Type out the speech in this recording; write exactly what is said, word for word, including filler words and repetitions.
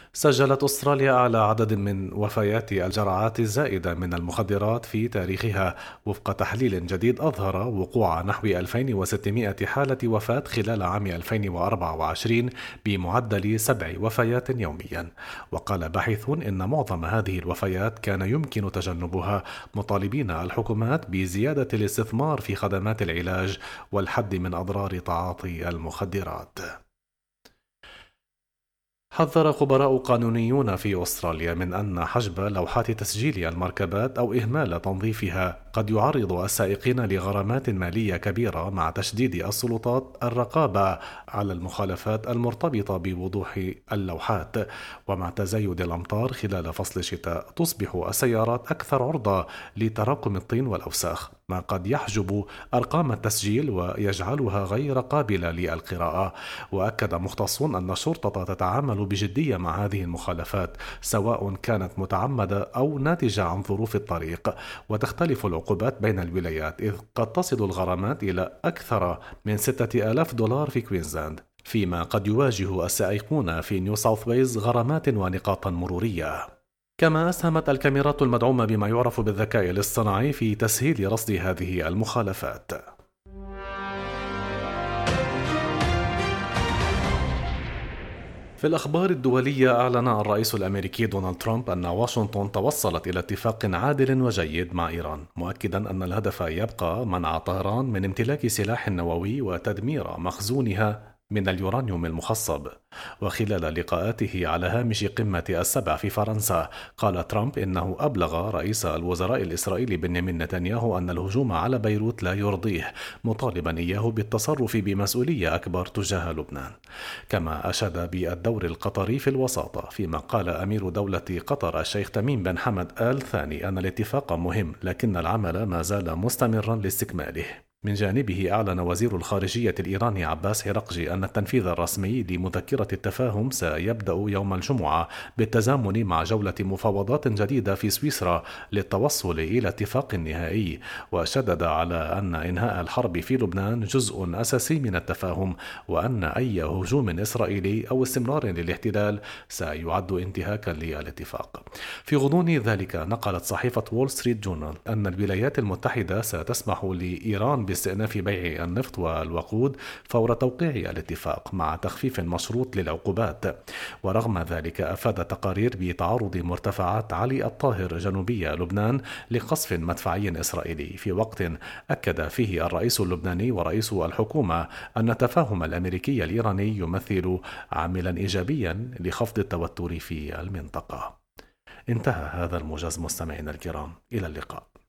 سجلت أستراليا أعلى عدد من وفيات الجرعات الزائدة من المخدرات في تاريخها، وفق تحليل جديد أظهر وقوع نحو ألفين وستمائة حالة وفاة خلال عام ألفين وأربعة وعشرين بمعدل سبع وفيات يوميا. وقال باحثون إن معظم هذه الوفيات كان يمكن تجنبها، مطالبين الحكومات بزيادة الاستثمار في خدمات العلاج والحد من أضرار تعاطي المخدرات. حذر خبراء قانونيون في أستراليا من أن حجب لوحات تسجيل المركبات أو إهمال تنظيفها قد يعرض السائقين لغرامات مالية كبيرة، مع تشديد السلطات الرقابة على المخالفات المرتبطة بوضوح اللوحات. ومع تزايد الأمطار خلال فصل الشتاء تصبح السيارات أكثر عرضة لتراكم الطين والأوساخ، ما قد يحجب أرقام التسجيل ويجعلها غير قابلة للقراءة. وأكد مختصون أن الشرطة تتعامل بجدية مع هذه المخالفات، سواء كانت متعمدة أو ناتجة عن ظروف الطريق، وتختلف العقوبات بين الولايات، إذ قد تصل الغرامات إلى أكثر من ستة آلاف دولار في كوينزلاند، فيما قد يواجه السائقون في نيو ساوث ويلز غرامات ونقاطا مرورية. كما أسهمت الكاميرات المدعومة بما يعرف بالذكاء الاصطناعي في تسهيل رصد هذه المخالفات. في الأخبار الدولية، أعلن الرئيس الأمريكي دونالد ترامب أن واشنطن توصلت إلى اتفاق عادل وجيد مع إيران، مؤكدا أن الهدف يبقى منع طهران من امتلاك سلاح نووي وتدمير مخزونها من اليورانيوم المخصب. وخلال لقاءاته على هامش قمة السبع في فرنسا، قال ترامب إنه أبلغ رئيس الوزراء الإسرائيلي بنيامين نتنياهو أن الهجوم على بيروت لا يرضيه، مطالبا إياه بالتصرف بمسؤولية أكبر تجاه لبنان. كما أشاد بالدور القطري في الوساطة، فيما قال أمير دولة قطر الشيخ تميم بن حمد آل ثاني أن الاتفاق مهم، لكن العمل ما زال مستمرا لاستكماله. من جانبه، أعلن وزير الخارجية الإيراني عباس هرقجي أن التنفيذ الرسمي لمذكرة التفاهم سيبدأ يوم الجمعة، بالتزامن مع جولة مفاوضات جديدة في سويسرا للتوصل إلى اتفاق نهائي. وشدد على أن إنهاء الحرب في لبنان جزء أساسي من التفاهم، وأن أي هجوم إسرائيلي أو استمرار للاحتلال سيعد انتهاكا للاتفاق. في غضون ذلك، نقلت صحيفة وول ستريت جورنال أن الولايات المتحدة ستسمح لإيران باستئناف بيع النفط والوقود فور توقيع الاتفاق، مع تخفيف مشروط للعقوبات. ورغم ذلك، أفاد تقارير بتعرض مرتفعات علي الطاهر جنوبي لبنان لقصف مدفعي إسرائيلي، في وقت أكد فيه الرئيس اللبناني ورئيس الحكومة أن التفاهم الأمريكي الإيراني يمثل عاملا إيجابيا لخفض التوتر في المنطقة. انتهى هذا الموجز مستمعينا الكرام، إلى اللقاء.